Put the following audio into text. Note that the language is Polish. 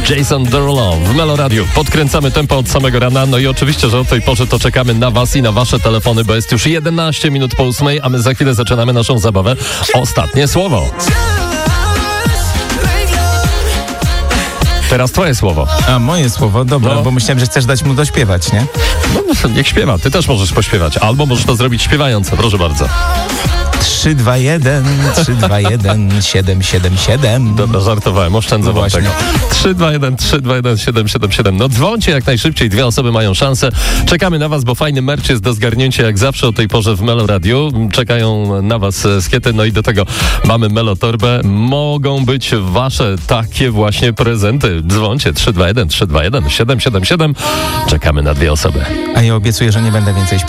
Jason Derulo w Melo Radio. Podkręcamy tempo od samego rana, no i oczywiście, że o tej porze to czekamy na was i na wasze telefony, bo jest już 11 minut po 8, a my za chwilę zaczynamy naszą zabawę. Ostatnie słowo. Teraz twoje słowo. A, moje słowo? Dobra, bo myślałem, że chcesz dać mu dośpiewać, nie? No, niech śpiewa. Ty też możesz pośpiewać. Albo możesz to zrobić śpiewająco. Proszę bardzo. 3, 2, 1, 3, 2, 1, 7, 7, 7. Dobra, żartowałem, oszczędzę wam właśnie. tego. 3, 2, 1, 3, 2, 1, 7, 7, 7. No dzwońcie jak najszybciej, 2 osoby mają szansę. Czekamy na was, bo fajny merch jest do zgarnięcia jak zawsze o tej porze w Melo Radio. Czekają na was skiety, no i do tego mamy Melo Torbę. Mogą być wasze takie właśnie prezenty. Dzwońcie 3, 2, 1, 3, 2, 1, 7, 7, 7. Czekamy na 2 osoby. A ja obiecuję, że nie będę więcej śpiewał.